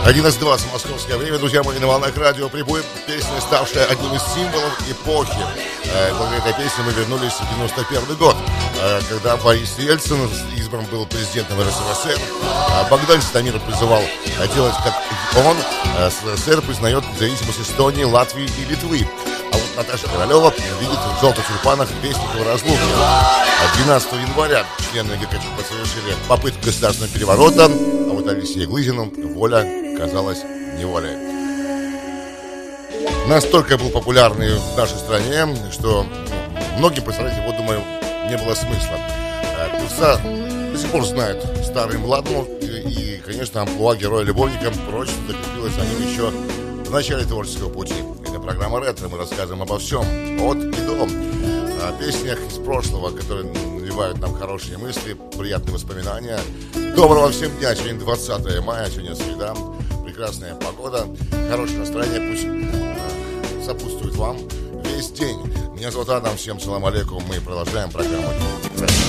11:20 московское время. Друзья мои, на волнах радио прибудет песня, ставшая одним из символов эпохи. Благодаря этой песне мы вернулись в 91 год, когда Борис Ельцин избран был президентом РСФСР. Богдан Житомиров призывал делать как он. СССР признает независимость Эстонии, Латвии и Литвы. А вот Наташа Королева видит в желтых тюльпанах вестников разлуки. 12 января члены ГКЧП совершили попытку государственного переворота, а вот Алексею Глызину воля казалась неволей. Настолько был популярный в нашей стране, что многим, представляете, вот, думаю, не было смысла. Певца до сих пор знают старый и младому, и, конечно, амплуа героя-любовника прочно закрепилась за ним еще в начале творческого пути. Это программа «Ретро», мы рассказываем обо всем, от и до. О песнях из прошлого, которые навевают нам хорошие мысли, приятные воспоминания. Доброго всем дня, сегодня 20 мая, сегодня среда, прекрасная погода, хорошее настроение, пусть сопутствует вам весь день. Меня зовут Адам, всем салам алейкум, мы продолжаем программу.